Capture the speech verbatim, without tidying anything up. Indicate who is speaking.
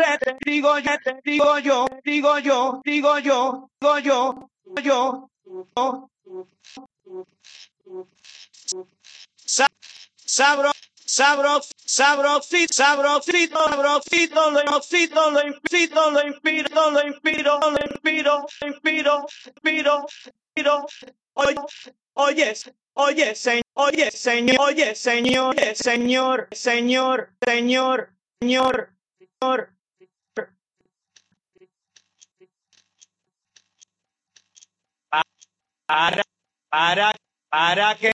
Speaker 1: digo yo, digo yo, digo yo, digo yo, digo yo, yo, yo. Sabro, sabro, sabrosito, sabrosito, sabrosito, lo inspiro, lo inspiro, lo inspiro, lo inspiro, lo inspiro, lo inspiro, inspiro, inspiro. Oye, oye, oye, señor, oye, señor, oye, señor, señor, señor, señor, señor, señor. Para, para, para que